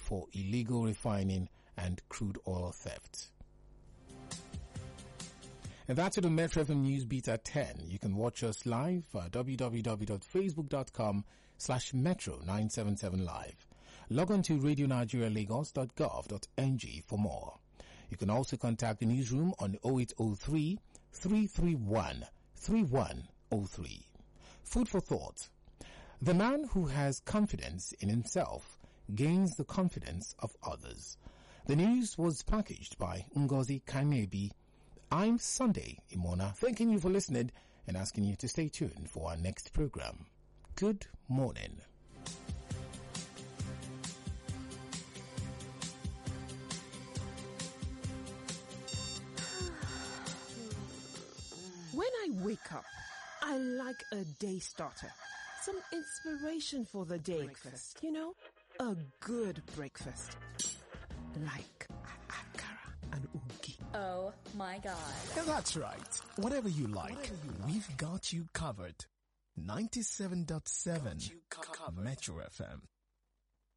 for illegal refining and crude oil theft. And that's it on Metro FM News Beat at 10. You can watch us live at www.facebook.com/metro977live. Log on to radionigerialagos.gov.ng for more. You can also contact the newsroom on 0803 331 3103. Food for thought. The man who has confidence in himself gains the confidence of others. The news was packaged by Ngozi Kaimebi. I'm Sunday Imona, thanking you for listening and asking you to stay tuned for our next program. Good morning. When I wake up, I like a day starter. Some inspiration for the day. Breakfast. You know, a good breakfast. Like akara and ugi. Oh my God. That's right. Whatever you like, we've got you covered. 97.7 Metro FM.